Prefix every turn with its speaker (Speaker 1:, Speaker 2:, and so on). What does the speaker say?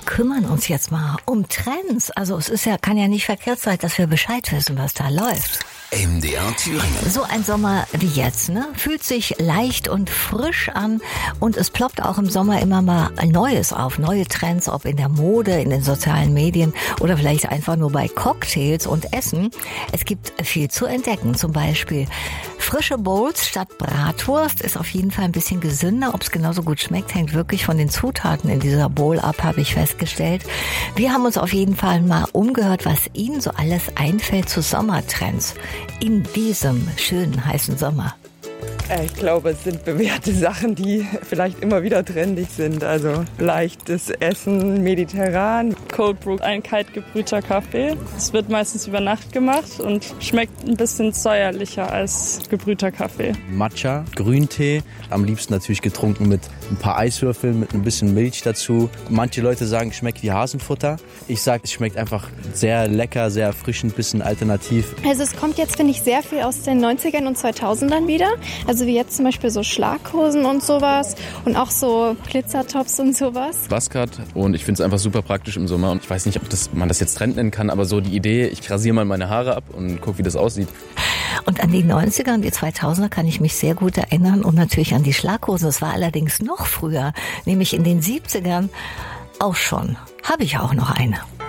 Speaker 1: kümmern uns jetzt mal um Trends. Also kann ja nicht verkehrt sein, dass wir Bescheid wissen, was da läuft.
Speaker 2: MDR Thüringen.
Speaker 1: So ein Sommer wie jetzt, ne? Fühlt sich leicht und frisch an und es ploppt auch im Sommer immer mal Neues auf. Neue Trends, ob in der Mode, in den sozialen Medien oder vielleicht einfach nur bei Cocktails und Essen. Es gibt viel zu entdecken. Zum Beispiel frische Bowls statt Bratwurst ist auf jeden Fall ein bisschen gesünder. Ob es genauso gut schmeckt, hängt wirklich von den Zutaten in dieser Bowl ab, habe ich festgestellt. Wir haben uns auf jeden Fall mal umgehört, was Ihnen so alles einfällt zu Sommertrends in diesem schönen, heißen Sommer.
Speaker 3: Ich glaube, es sind bewährte Sachen, die vielleicht immer wieder trendig sind. Also leichtes Essen, mediterran.
Speaker 4: Cold Brew, ein kalt gebrühter Kaffee. Es wird meistens über Nacht gemacht und schmeckt ein bisschen säuerlicher als gebrühter Kaffee.
Speaker 5: Matcha, Grüntee, am liebsten natürlich getrunken mit ein paar Eiswürfeln, mit ein bisschen Milch dazu. Manche Leute sagen, es schmeckt wie Hasenfutter. Ich sage, es schmeckt einfach sehr lecker, sehr erfrischend, bisschen alternativ.
Speaker 6: Also es kommt jetzt, finde ich, sehr viel aus den 90ern und 2000ern wieder. Also wie jetzt zum Beispiel so Schlaghosen und sowas und auch so Glitzertops und sowas.
Speaker 7: Buzzcut und ich finde es einfach super praktisch im Sommer und ich weiß nicht, ob man das jetzt Trend nennen kann, aber so die Idee, ich rasiere mal meine Haare ab und gucke, wie das aussieht.
Speaker 1: Und an die 90er und die 2000er kann ich mich sehr gut erinnern und natürlich an die Schlaghosen. Das war allerdings noch früher, nämlich in den 70ern auch schon. Habe ich auch noch eine.